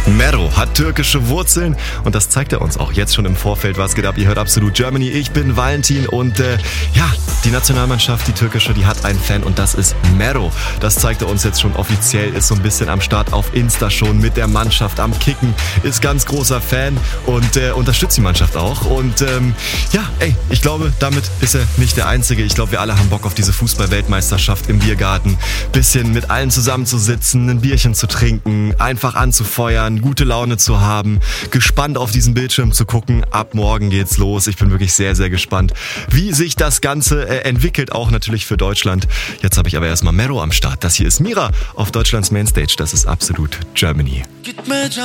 Mero hat türkische Wurzeln und das zeigt er uns auch jetzt schon im Vorfeld. Was geht ab? Ihr hört Absolut Germany. Ich bin Valentin und die Nationalmannschaft, die türkische, die hat einen Fan und das ist Mero. Das zeigt er uns jetzt schon offiziell, ist so ein bisschen am Start auf Insta schon mit der Mannschaft am Kicken, ist ganz großer Fan und unterstützt die Mannschaft auch. Und ich glaube, damit ist er nicht der Einzige. Ich glaube, wir alle haben Bock auf diese Fußball-Weltmeisterschaft im Biergarten. Bisschen mit allen zusammenzusitzen, ein Bierchen zu trinken, einfach anzufeuern, gute Laune zu haben, gespannt auf diesen Bildschirm zu gucken. Ab morgen geht's los. Ich bin wirklich sehr, sehr gespannt, wie sich das Ganze entwickelt, auch natürlich für Deutschland. Jetzt habe ich aber erstmal Mero am Start. Das hier ist Mira auf Deutschlands Mainstage. Das ist Absolut Germany.